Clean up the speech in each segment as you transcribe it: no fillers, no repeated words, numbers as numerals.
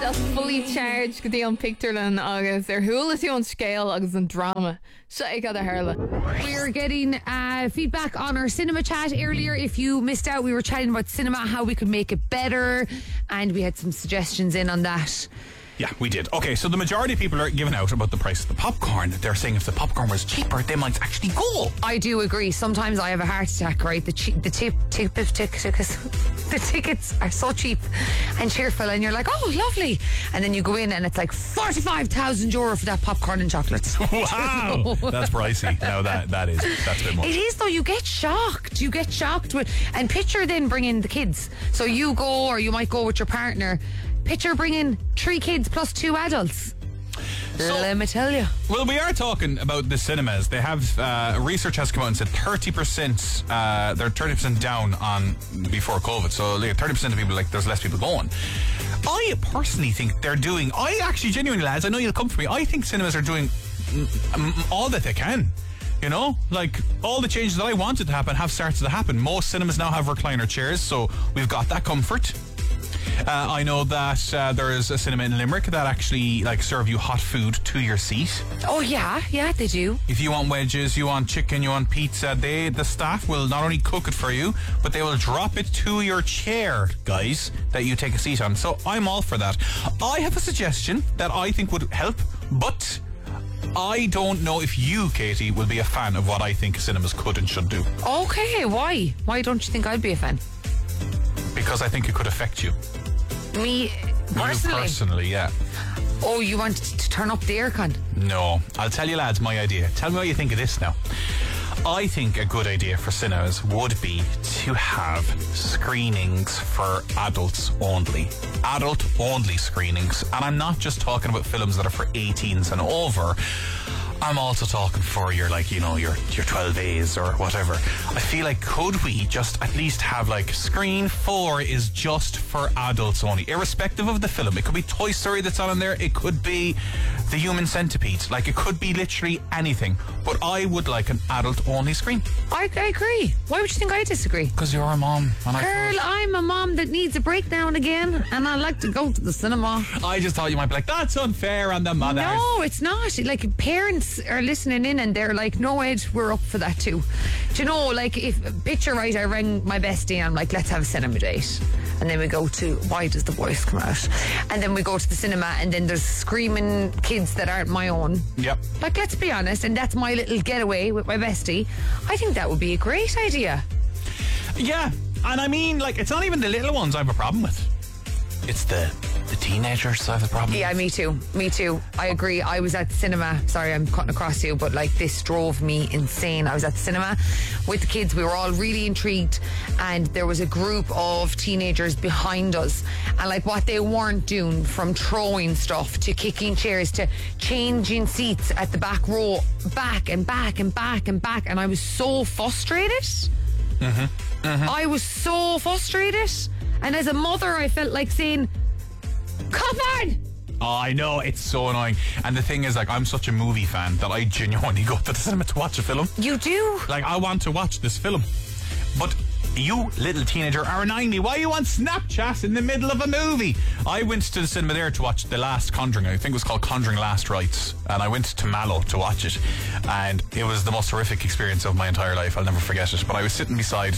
Well, fully charged go dtí an picturelinn agus thula on scale agus an drama. So I got a Harla. We're getting feedback on our cinema chat earlier. If you missed out, we were chatting about cinema, how we could make it better, and we had some suggestions in on that. Yeah, we did. Okay, so the majority of people are giving out about the price of the popcorn. They're saying if the popcorn was cheaper, they might actually go. I do agree. Sometimes I have a heart attack, right? The tickets are so cheap and cheerful, and you're like, oh, lovely. And then you go in and it's like 45,000 euro for that popcorn and chocolates. Wow, that's pricey. No, that's a bit much. It is though. You get shocked. And picture then bringing the kids. So you go, or you might go with your partner. Picture bringing 3 kids plus 2 adults. So, let me tell you. Well, we are talking about the cinemas. They have research has come out and said 30%. They're 30% down on before COVID. So like 30% of people, like, there's less people going. I personally think they're doing. I actually genuinely, lads, I know you'll come for me. I think cinemas are doing all that they can. You know, like all the changes that I wanted to happen have started to happen. Most cinemas now have recliner chairs, so we've got that comfort. I know that there is a cinema in Limerick that actually like serve you hot food to your seat. Oh yeah, they do. If you want wedges, you want chicken, you want pizza, the staff will not only cook it for you, but they will drop it to your chair, guys, that you take a seat on. So I'm all for that. I have a suggestion that I think would help, but I don't know if you, Katie, will be a fan of what I think cinemas could and should do. Okay, why? Why don't you think I'd be a fan? Because I think it could affect you. Me personally? You personally, yeah. Oh, you want to turn up the aircon? No. I'll tell you, lads, my idea. Tell me what you think of this now. I think a good idea for cinemas would be to have screenings for adults only. Adult-only screenings. And I'm not just talking about films that are for 18s and over. I'm also talking for your 12As or whatever. I feel like could we just at least have like screen 4 is just for adults only, irrespective of the film. It could be Toy Story that's on in there. It could be The Human Centipede. Like, it could be literally anything. But I would like an adult only screen. I agree. Why would you think I disagree? Because you're a mom. Girl, I'm a mom that needs a break now and again, and I like to go to the cinema. I just thought you might be like, that's unfair on the mothers. No, it's not. Like, parents are listening in and they're like, no, Ed, we're up for that too. Do you know, like, if picture right, I rang my bestie and I'm like, let's have a cinema date. And then we go to Why Does the Voice Come Out? And then we go to the cinema and then there's screaming kids that aren't my own. Yep. Like, let's be honest, and that's my little getaway with my bestie. I think that would be a great idea. Yeah, and I mean, like, it's not even the little ones I have a problem with. It's the teenagers I have a problem with. Yeah, me too. I agree. I was at the cinema. Sorry, I'm cutting across you, but like, this drove me insane. I was at the cinema with the kids. We were all really intrigued, and there was a group of teenagers behind us, and like, what they weren't doing, from throwing stuff to kicking chairs to changing seats at the back row, back and back and back and back, and I was so frustrated. I was so frustrated, and as a mother I felt like saying, come on! Oh, I know, it's so annoying. And the thing is, like, I'm such a movie fan that I genuinely go to the cinema to watch a film. You do? Like, I want to watch this film. But you, little teenager, are annoying me. Why are you on Snapchat in the middle of a movie? I went to the cinema there to watch The Last Conjuring. I think it was called Conjuring Last Rites. And I went to Mallow to watch it. And it was the most horrific experience of my entire life. I'll never forget it. But I was sitting beside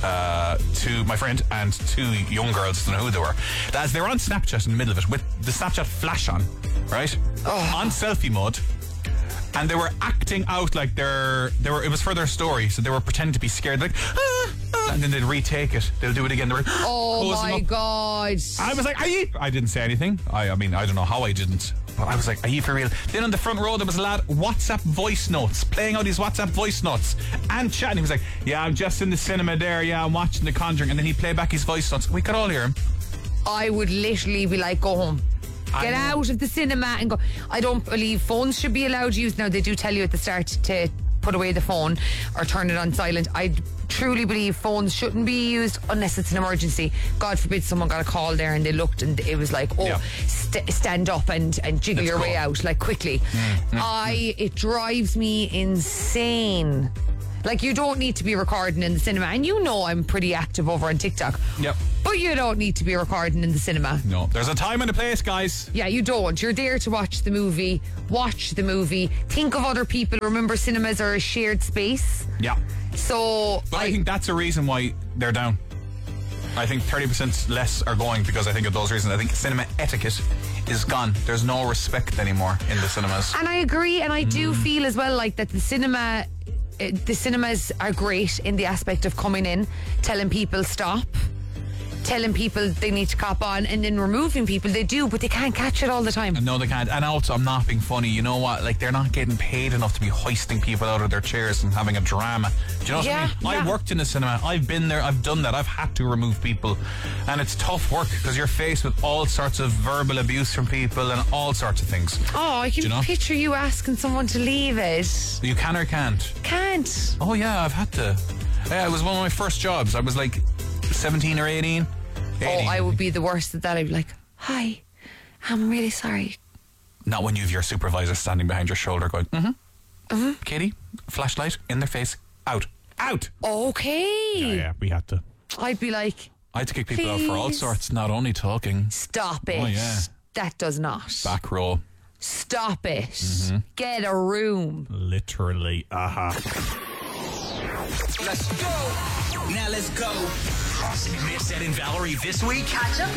my friend and 2 young girls. I don't know who they were. As they were on Snapchat in the middle of it with the Snapchat flash on, right? On selfie mode. And they were acting out like it was for their story, so they were pretending to be scared, like, and then they'd retake it. They'll do it again. They were, oh my God. I was like, I didn't say anything. I mean, I don't know how I didn't. But I was like, are you for real? Then on the front row, there was a lad, WhatsApp voice notes, playing out his WhatsApp voice notes and chatting. He was like, yeah, I'm just in the cinema there. Yeah, I'm watching The Conjuring. And then he'd play back his voice notes. We could all hear him. I would literally be like, go home. Get out of the cinema and go. I don't believe phones should be allowed used. Now, they do tell you at the start to put away the phone or turn it on silent. I truly believe phones shouldn't be used unless it's an emergency. God forbid someone got a call there and they looked and it was like, stand up and jiggle your way out, like, quickly. It drives me insane. Like, you don't need to be recording in the cinema, and you know I'm pretty active over on TikTok. Yep. But you don't need to be recording in the cinema. No, there's a time and a place, guys. Yeah, you don't. You're there to watch the movie. Watch the movie. Think of other people. Remember, cinemas are a shared space. Yeah. So, But I think that's a reason why they're down. I think 30% less are going because I think of those reasons. I think cinema etiquette is gone. There's no respect anymore in the cinemas. and I agree, and I do feel as well like that the cinemas are great in the aspect of coming in, telling people stop, telling people they need to cop on, and then removing people. They do, but they can't catch it all the time. No, they can't. And also, I'm not being funny. You know what? Like, they're not getting paid enough to be hoisting people out of their chairs and having a drama. Do you know what I mean? Yeah. I worked in a cinema. I've been there. I've done that. I've had to remove people. And it's tough work because you're faced with all sorts of verbal abuse from people and all sorts of things. Oh, I can Do you know? picture you asking someone to leave it. You can or can't. Can't. Oh, yeah, I've had to. Yeah, it was one of my first jobs. I was like 17 or 18. Oh, I would be the worst at that. I'd be like, hi, I'm really sorry. Not when you have your supervisor standing behind your shoulder going, Katie, flashlight in their face, out. Okay. Yeah, we had to. I'd be like, I had to kick people out for all Please. sorts, not only talking. stop it. Oh, yeah. That does not. Back row. Stop it. Get a room. Literally. Let's go. Now let's go. Mix Ed and Valerie this week. Catch up